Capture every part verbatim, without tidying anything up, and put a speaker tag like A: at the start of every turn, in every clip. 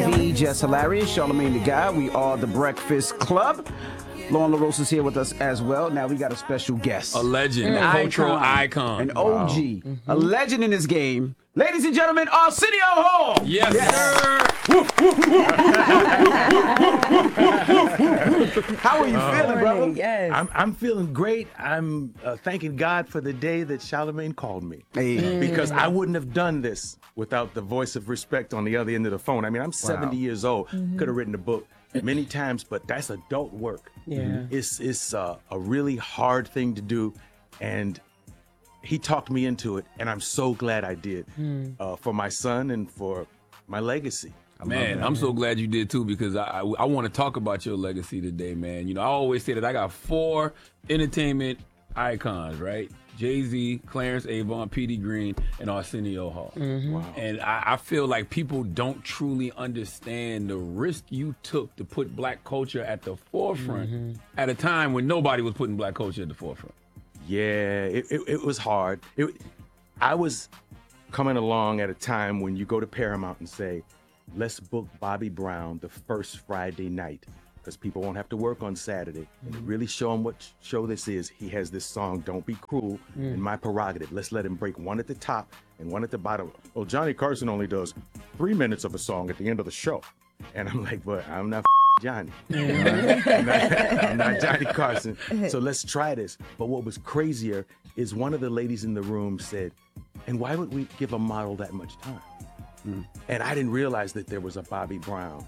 A: B, Just Hilarious, Charlamagne the Guy. We are the Breakfast Club. Lauren LaRosa is here with us as well. Now we got a special guest.
B: A legend,
A: An
B: a cultural icon.
A: An O G, wow. mm-hmm. a legend in this game. Ladies and gentlemen, Arsenio Hall.
B: Yes, yes.
A: sir. How are you uh, feeling, brother?
C: Yes.
D: I'm, I'm feeling great. I'm uh, thanking God for the day that Charlamagne called me.
A: Hey. Mm.
D: Because I wouldn't have done this without the voice of respect on the other end of the phone. I mean, I'm seventy wow. years old. Mm-hmm. Could have written a book many times, but that's adult work.
C: Yeah.
D: It's, it's uh, a really hard thing to do. And he talked me into it, and I'm so glad I did mm. uh, for my son and for my legacy. I
B: man, I'm so glad you did too, because I, I, I want to talk about your legacy today, man. You know, I always say that I got four entertainment icons, right? Jay-Z, Clarence Avant, P D Green, and Arsenio Hall.
C: Mm-hmm.
D: Wow.
B: And I, I feel like people don't truly understand the risk you took to put black culture at the forefront mm-hmm. at a time when nobody was putting black culture at the forefront.
D: Yeah, it, it, it was hard. It, I was coming along at a time when you go to Paramount and say, let's book Bobby Brown the first Friday night because people won't have to work on Saturday. Mm-hmm. And really show him what show this is. He has this song, Don't Be Cruel, mm. in My Prerogative. Let's let him break one at the top and one at the bottom. Well, Johnny Carson only does three minutes of a song at the end of the show. And I'm like, but I'm not Johnny. You know, I'm, not, I'm not Johnny Carson. So let's try this. But what was crazier is one of the ladies in the room said, and why would we give a model that much time? Mm. And I didn't realize that there was a Bobby Brown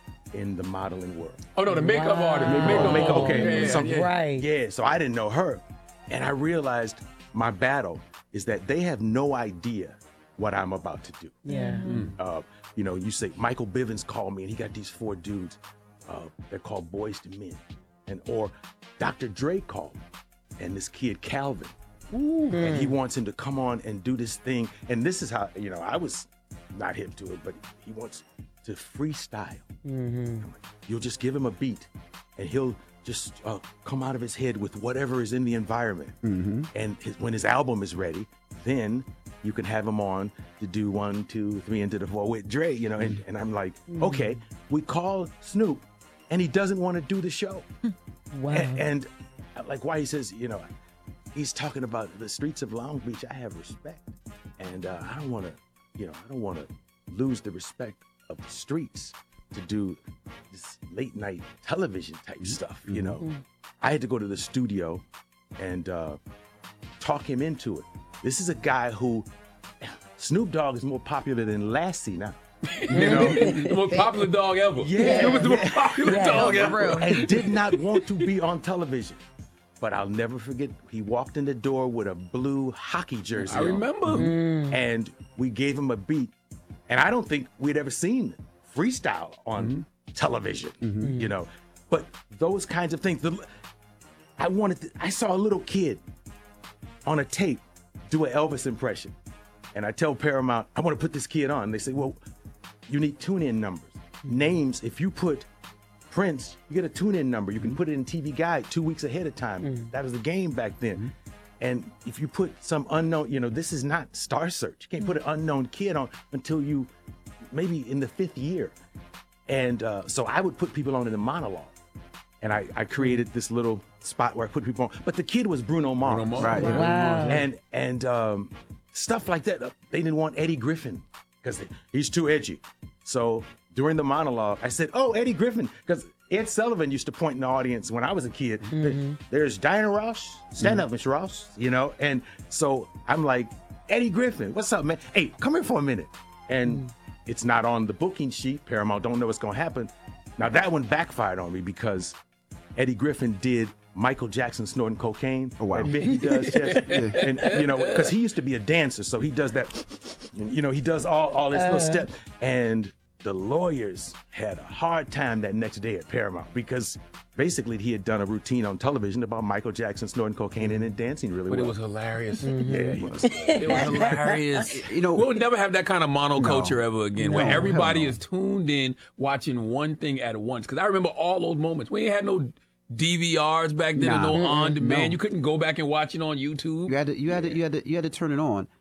D: in the modeling world.
B: Oh, no, the makeup
C: wow.
B: artist. The
D: makeup,
B: oh,
D: makeup, okay.
B: Yeah,
D: so,
B: yeah.
C: Right.
D: Yeah, so I didn't know her. And I realized my battle is that they have no idea what I'm about to do.
C: Yeah.
B: Mm.
D: Uh, you know, you say, Michael Bivins called me and he got these four dudes. Uh, they're called Boys to Men. And or Doctor Dre called me and this kid Calvin. Ooh. And he wants him to come on and do this thing. And this is how, you know, I was not hip to it, but he wants to freestyle.
C: Mm-hmm.
D: Like, you'll just give him a beat and he'll just uh, come out of his head with whatever is in the environment.
A: Mm-hmm.
D: And his, when his album is ready, then you can have him on to do one, two, three, into the four with Dre, you know, and, and I'm like, mm-hmm. okay, we call Snoop and he doesn't want to do the show.
C: Wow.
D: And, and like why he says, you know, he's talking about the streets of Long Beach. I have respect. And uh, I don't want to, you know, I don't want to lose the respect of the streets to do this late night television type stuff, you know.
C: Mm-hmm.
D: I had to go to the studio and uh, talk him into it. This is a guy who, Snoop Dogg is more popular than Lassie now. You know?
B: The most popular dog ever.
D: Yeah.
B: It was the most popular
C: yeah,
B: dog
C: yeah,
B: ever.
D: And did not want to be on television. But I'll never forget, he walked in the door with a blue hockey jersey
B: I
D: on.
B: remember.
C: Mm.
D: And we gave him a beat. And I don't think we'd ever seen freestyle on mm-hmm. television, mm-hmm. you know. But those kinds of things. The, I wanted to, I saw a little kid on a tape do an Elvis impression. And I tell Paramount, I want to put this kid on. And they say, well, you need tune-in numbers. Names, if you put Prince, you get a tune-in number. You can put it in T V Guide two weeks ahead of time. Mm. That was the game back then. Mm-hmm. And if you put some unknown, you know, this is not Star Search. You can't put an unknown kid on until you, maybe in the fifth year. And uh, so I would put people on in the monologue. And I, I created this little spot where I put people on. But the kid was Bruno Mars.
B: Bruno Mars.
D: Right.
C: Wow.
D: And, and um, stuff like that. They didn't want Eddie Griffin because he's too edgy. So during the monologue, I said, oh, Eddie Griffin, because Ed Sullivan used to point in the audience when I was a kid. Mm-hmm. There's Diana Ross, stand mm-hmm. up, Miss Ross, you know? And so I'm like, Eddie Griffin, what's up, man? Hey, come here for a minute. And mm-hmm. it's not on the booking sheet. Paramount don't know what's going to happen. Now, that one backfired on me because Eddie Griffin did Michael Jackson snorting cocaine.
A: Oh, wow.
D: And he does, yes. And, you know, because he used to be a dancer, so he does that, you know, he does all, all this uh. little step. And the lawyers had a hard time that next day at Paramount because basically he had done a routine on television about Michael Jackson snorting cocaine and then dancing really
B: but
D: well.
B: But it was hilarious.
D: Mm-hmm. Yeah, he was.
B: It was hilarious. You know, we'll never have that kind of monoculture no, ever again, no, where everybody no. is tuned in watching one thing at once. Because I remember all those moments. We ain't had no D V Rs back then, nah. and no on demand. No. You couldn't go back and watch it on YouTube.
A: You had to, you had to, you had to, you had to turn it on.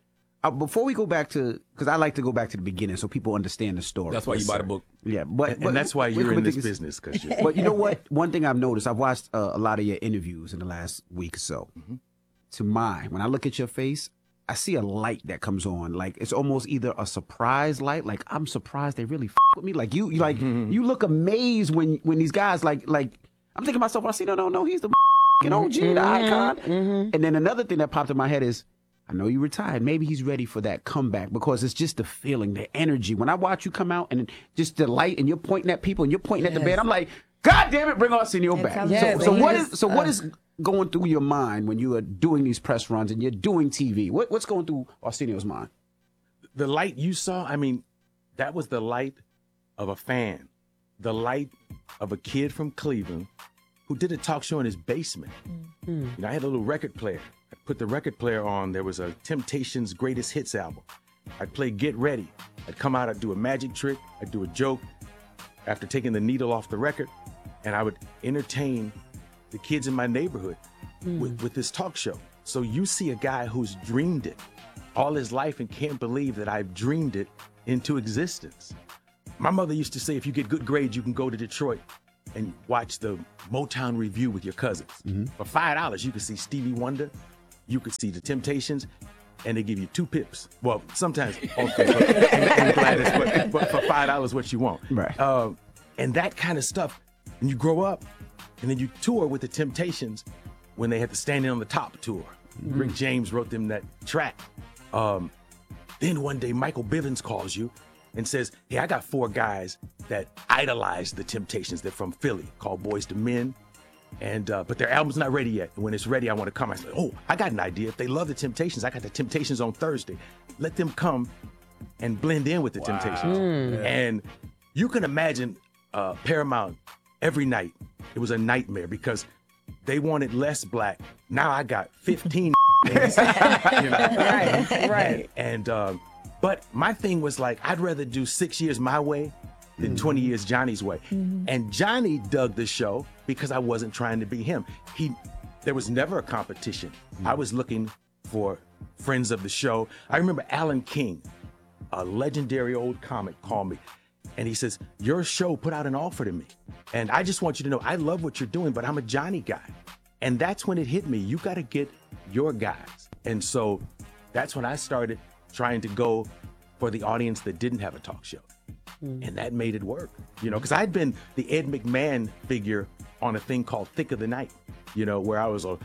A: uh, before we go back to, because I like to go back to the beginning so people understand the story.
B: That's why you buy the book.
A: Yeah, but,
D: And,
A: but
D: and that's why
A: wait,
D: you're
A: wait,
D: in this
A: wait,
D: business. Cause you
A: But you know what? One thing I've noticed, I've watched uh, a lot of your interviews in the last week or so. Mm-hmm. To mine, when I look at your face, I see a light that comes on. Like it's almost either a surprise light. Like I'm surprised they really f- with me. Like you, you like mm-hmm. you look amazed when when these guys like like I'm thinking to myself. I see no no no. He's the f***ing O G, mm-hmm. the icon. Mm-hmm. And then another thing that popped in my head is, I know you retired. Maybe he's ready for that comeback because it's just the feeling, the energy. When I watch you come out and just the light and you're pointing at people and you're pointing yes. at the bed, I'm like, God damn it, bring Arsenio back.
C: Yeah,
A: so so what is
C: is,
A: so
C: uh,
A: what is going through your mind when you are doing these press runs and you're doing T V? What, what's going through Arsenio's mind?
D: The light you saw, I mean, that was the light of a fan, the light of a kid from Cleveland who did a talk show in his basement. Mm-hmm. You know, I had a little record player. I put the record player on. There was a Temptations Greatest Hits album. I'd play Get Ready. I'd come out, I'd do a magic trick. I'd do a joke after taking the needle off the record. And I would entertain the kids in my neighborhood mm. with, with this talk show. So you see a guy who's dreamed it all his life and can't believe that I've dreamed it into existence. My mother used to say, if you get good grades, you can go to Detroit and watch the Motown Review with your cousins. Mm-hmm. For five dollars, you could see Stevie Wonder, you could see the Temptations, and they give you two pips. Well, sometimes, okay, but, and, and Gladys, but, but for five dollars, what you want.
A: Right.
D: Uh, and that kind of stuff, and you grow up, and then you tour with the Temptations when they had the Standing on the Top tour. Mm-hmm. Rick James wrote them that track. Um, then one day, Michael Bivins calls you and says, hey, I got four guys that idolize the Temptations. They're from Philly, called Boys to Men. And uh, but their album's not ready yet. And when it's ready, I want to come. I said, oh, I got an idea. If they love the Temptations, I got the Temptations on Thursday. Let them come and blend in with the wow. Temptations. Mm. And you can imagine uh, Paramount every night. It was a nightmare because they wanted less black. Now I got fifteen. things, you know?
C: Right, right.
D: And, and um, but my thing was like, I'd rather do six years my way than mm-hmm. twenty years Johnny's way. Mm-hmm. And Johnny dug the show because I wasn't trying to be him. He, there was never a competition. Mm-hmm. I was looking for friends of the show. I remember Alan King, a legendary old comic, called me. And he says, your show put out an offer to me. And I just want you to know, I love what you're doing, but I'm a Johnny guy. And that's when it hit me. You got to get your guys. And so that's when I started trying to go for the audience that didn't have a talk show. Mm. And that made it work, you know, because I'd been the Ed McMahon figure on a thing called Thick of the Night, you know, where I was a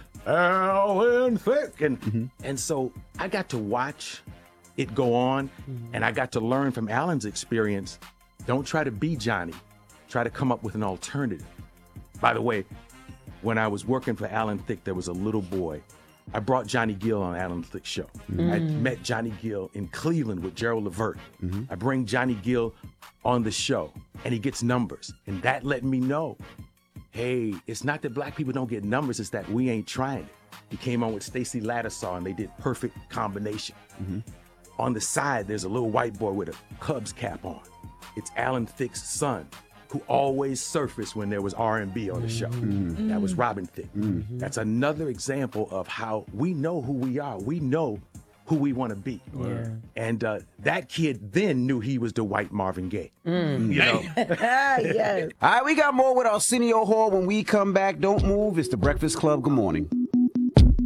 D: Alan Thick. And, mm-hmm. and so I got to watch it go on, mm-hmm. and I got to learn from Alan's experience. Don't try to be Johnny. Try to come up with an alternative. By the way, when I was working for Alan Thicke, there was a little boy. I brought Johnny Gill on Alan Thicke's show. Mm-hmm. I met Johnny Gill in Cleveland with Gerald Levert. Mm-hmm. I bring Johnny Gill on the show, and he gets numbers. And that let me know, hey, it's not that black people don't get numbers, it's that we ain't trying it. He came on with Stacey Lattisaw, and they did Perfect Combination. Mm-hmm. On the side, there's a little white boy with a Cubs cap on. It's Alan Thicke's son, who always surfaced when there was R and B on the show. Mm-hmm. That was Robin Thicke. Mm-hmm. That's another example of how we know who we are. We know who we want to be. Yeah. And uh, that kid then knew he was the white Marvin Gaye. Mm. You know?
C: Yes.
A: All right, we got more with Arsenio Hall when we come back. Don't move. It's the Breakfast Club. Good morning.